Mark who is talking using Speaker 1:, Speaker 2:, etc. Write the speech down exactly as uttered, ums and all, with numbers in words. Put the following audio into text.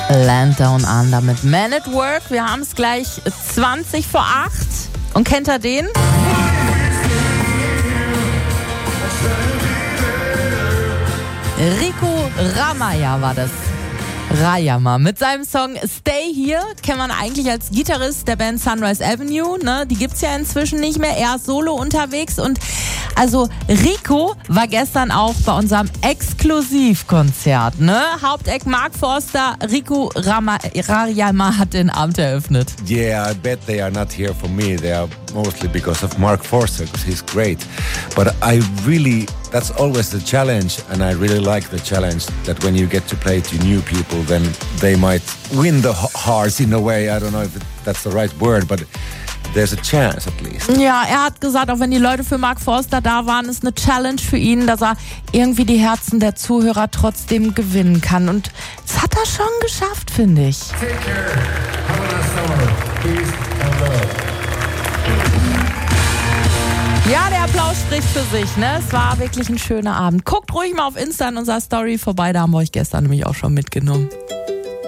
Speaker 1: Land Down Under mit Man at Work. Wir haben es gleich zwanzig vor acht. Und kennt ihr den? Rico Ramaya war das. Rayama mit seinem Song Stay Here, kennt man eigentlich als Gitarrist der Band Sunrise Avenue, ne? Die gibt's ja inzwischen nicht mehr, er ist solo unterwegs und also Rico war gestern auch bei unserem Exklusivkonzert, ne? Haupteck Mark Forster, Rico Rama- Rayama hat den Abend eröffnet.
Speaker 2: Yeah, I bet they are not here for me. They are mostly because of Mark Forster, because he's great. But I really, that's always the challenge, and I really like the challenge that when you get to play to new people, then they might win the hearts in a way. I don't know if that's the right word, but there's a chance at least.
Speaker 1: Ja, er hat gesagt, auch wenn die Leute für Mark Forster da waren, ist eine Challenge für ihn, dass er irgendwie die Herzen der Zuhörer trotzdem gewinnen kann. Und das hat er schon geschafft, finde ich.
Speaker 3: Take care. Have a nice summer. Peace and love.
Speaker 1: Ja, der Applaus spricht für sich, ne? Es war wirklich ein schöner Abend. Guckt ruhig mal auf Insta in unserer Story vorbei, da haben wir euch gestern nämlich auch schon mitgenommen.